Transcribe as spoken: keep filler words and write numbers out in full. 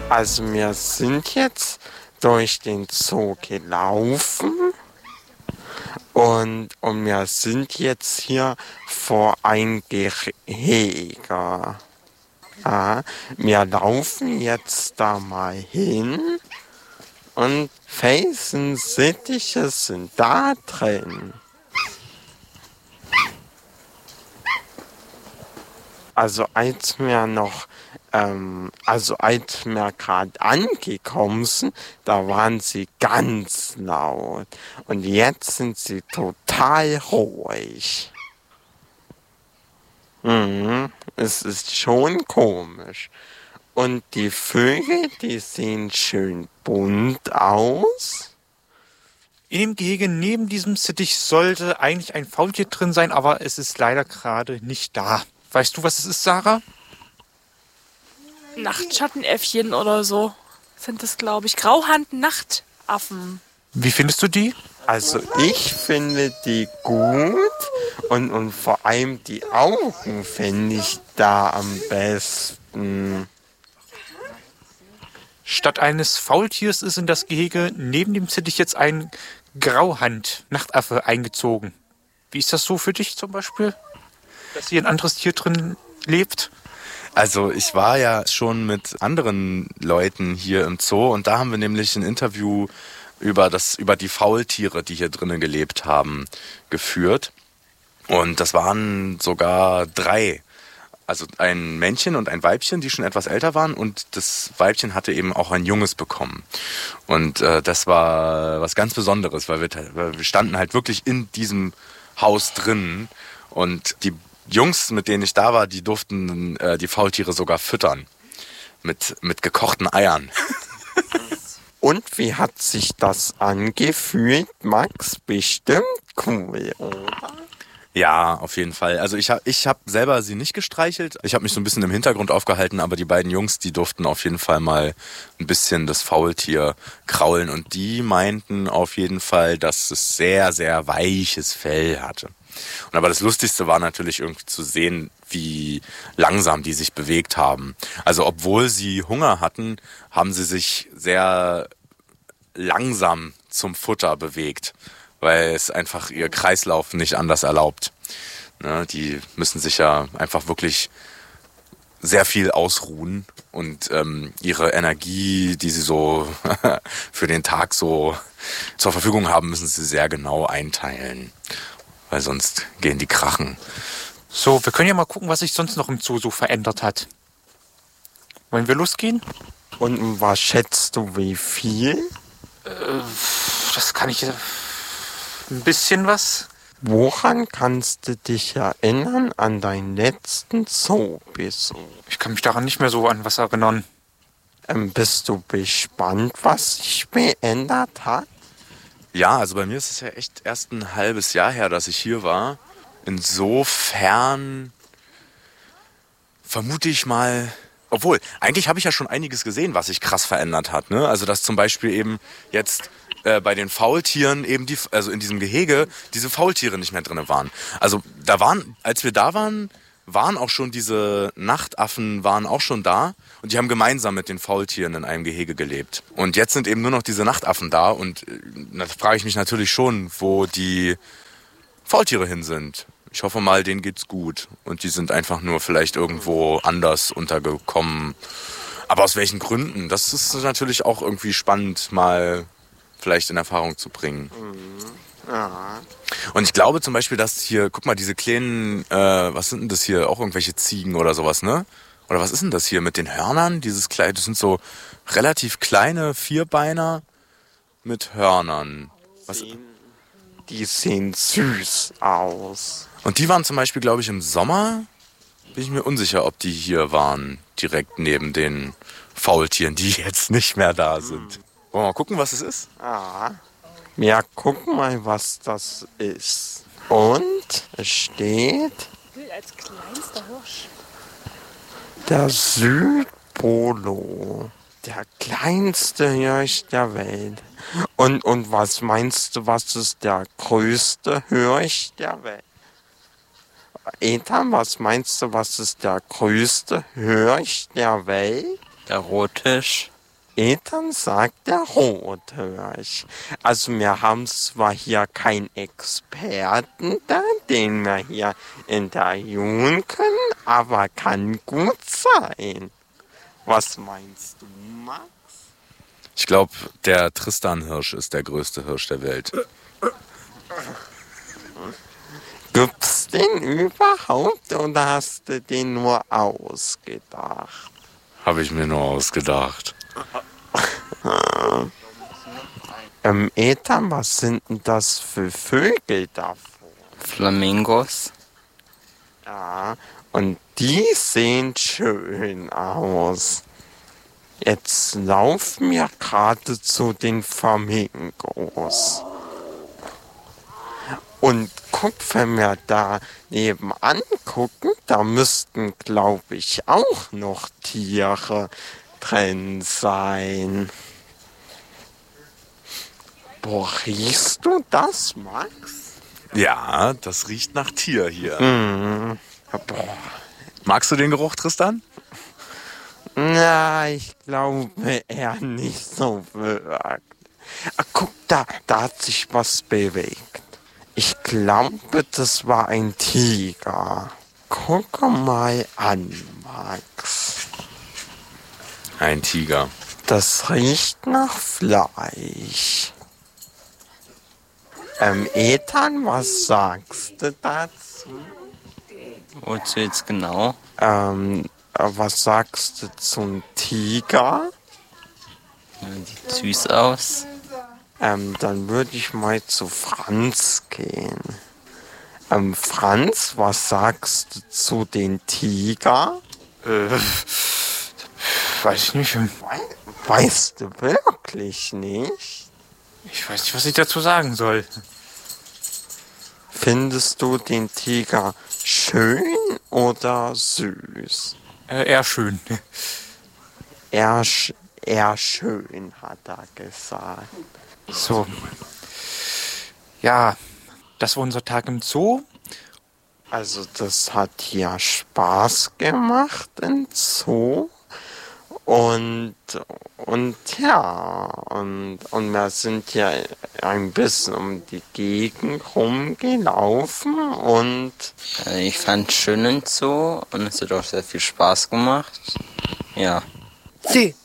Also wir sind jetzt durch den Zoo gelaufen und, und wir sind jetzt hier vor ein Gehege. Ja, wir laufen jetzt da mal hin und Felsensittiche sind da drin. Also als wir noch, ähm, also als wir gerade angekommen sind, da waren sie ganz laut. Und jetzt sind sie total ruhig. Mhm, es ist schon komisch. Und die Vögel, die sehen schön bunt aus. In dem Gehege neben diesem Sittich sollte eigentlich ein Faultier drin sein, aber es ist leider gerade nicht da. Weißt du, was es ist, Sarah? Nachtschattenäffchen oder so sind das, glaube ich. Grauhand-Nachtaffen. Wie findest du die? Also ich finde die gut und, und vor allem die Augen finde ich da am besten. Statt eines Faultiers ist in das Gehege neben dem Sittich jetzt ein Grauhand-Nachtaffe eingezogen. Wie ist das so für dich zum Beispiel, dass hier ein anderes Tier drin lebt? Also ich war ja schon mit anderen Leuten hier im Zoo und da haben wir nämlich ein Interview über, das, über die Faultiere, die hier drinnen gelebt haben, geführt. Und das waren sogar drei. Also ein Männchen und ein Weibchen, die schon etwas älter waren und das Weibchen hatte eben auch ein Junges bekommen. Und äh, das war was ganz Besonderes, weil wir, weil wir standen halt wirklich in diesem Haus drin und die Jungs, mit denen ich da war, die durften äh, die Faultiere sogar füttern mit, mit gekochten Eiern. Und wie hat sich das angefühlt, Max? Bestimmt cool, oder? Ja, auf jeden Fall. Also ich habe ich hab selber sie nicht gestreichelt. Ich habe mich so ein bisschen im Hintergrund aufgehalten, aber die beiden Jungs, die durften auf jeden Fall mal ein bisschen das Faultier kraulen. Und die meinten auf jeden Fall, dass es sehr, sehr weiches Fell hatte. Und aber das Lustigste war natürlich irgendwie zu sehen, wie langsam die sich bewegt haben. Also obwohl sie Hunger hatten, haben sie sich sehr langsam zum Futter bewegt, weil es einfach ihr Kreislauf nicht anders erlaubt. Ne, die müssen sich ja einfach wirklich sehr viel ausruhen und ähm, ihre Energie, die sie so für den Tag so zur Verfügung haben, müssen sie sehr genau einteilen, weil sonst gehen die krachen. So, wir können ja mal gucken, was sich sonst noch im Zoo so verändert hat. Wollen wir losgehen? Und was schätzt du, wie viel? Äh, das kann ich... Ein bisschen was. Woran kannst du dich erinnern an deinen letzten Zoobesuch? Ich kann mich daran nicht mehr so an was erinnern. Ähm, bist du gespannt, was sich geändert hat? Ja, also bei mir ist es ja echt erst ein halbes Jahr her, dass ich hier war. Insofern vermute ich mal... Obwohl, eigentlich habe ich ja schon einiges gesehen, was sich krass verändert hat. Ne? Also dass zum Beispiel eben jetzt... bei den Faultieren eben die, also in diesem Gehege, diese Faultiere nicht mehr drin waren. Also da waren, als wir da waren, waren auch schon diese Nachtaffen waren auch schon da und die haben gemeinsam mit den Faultieren in einem Gehege gelebt. Und jetzt sind eben nur noch diese Nachtaffen da und da frage ich mich natürlich schon, wo die Faultiere hin sind. Ich hoffe mal, denen geht's gut und die sind einfach nur vielleicht irgendwo anders untergekommen. Aber aus welchen Gründen? Das ist natürlich auch irgendwie spannend, mal vielleicht in Erfahrung zu bringen. Mhm. Ja. Und ich glaube zum Beispiel, dass hier, guck mal, diese kleinen, äh, was sind denn das hier? Auch irgendwelche Ziegen oder sowas, ne? Oder was ist denn das hier mit den Hörnern? Dieses kleine, das sind so relativ kleine Vierbeiner mit Hörnern. Was? Die sehen süß aus. Und die waren zum Beispiel, glaube ich, im Sommer, bin ich mir unsicher, ob die hier waren, direkt neben den Faultieren, die jetzt nicht mehr da sind. Wollen wir mal gucken, was es ist? Ah. Ja, guck mal, was das ist. Und es steht... Als kleinster Hirsch. Der Südpolo. Der kleinste Hirsch der Welt. Und, und was meinst du, was ist der größte Hirsch der Welt? Ethan, was meinst du, was ist der größte Hirsch der Welt? Der Rottisch. Ethan sagt der Rothirsch. Also wir haben zwar hier keinen Experten da, den wir hier interviewen können, aber kann gut sein. Was meinst du, Max? Ich glaube, der Tristan-Hirsch ist der größte Hirsch der Welt. Gibt's den überhaupt oder hast du den nur ausgedacht? Habe ich mir nur ausgedacht. ähm, Ethan, was sind denn das für Vögel davor? Flamingos. Ja, und die sehen schön aus. Jetzt laufen wir gerade zu den Flamingos. Und guck, wenn wir da nebenan gucken, da müssten, glaube ich, auch noch Tiere drin sein. Boah, riechst du das, Max? Ja, das riecht nach Tier hier. Mhm. Boah. Magst du den Geruch, Tristan? Na, ich glaube eher nicht so wirklich. Ah, guck da, da hat sich was bewegt. Ich glaube, das war ein Tiger. Guck mal an, Max. Ein Tiger. Das riecht nach Fleisch. Ähm, Ethan, was sagst du dazu? Wozu jetzt genau? Ähm, was sagst du zum Tiger? Ja, sieht süß aus. Ähm, dann würde ich mal zu Franz gehen. Ähm, Franz, was sagst du zu den Tiger? Äh, weiß ich nicht. Weißt du wirklich nicht? Ich weiß nicht, was ich dazu sagen soll. Findest du den Tiger schön oder süß? Äh, eher schön. Eher, sch- eher schön, hat er gesagt. So. Ja, das war unser Tag im Zoo. Also das hat ja Spaß gemacht im Zoo. Und, und ja, und, und wir sind ja ein bisschen um die Gegend rumgelaufen und Äh, Ich fand es schön im Zoo und es hat auch sehr viel Spaß gemacht. Ja. Sie.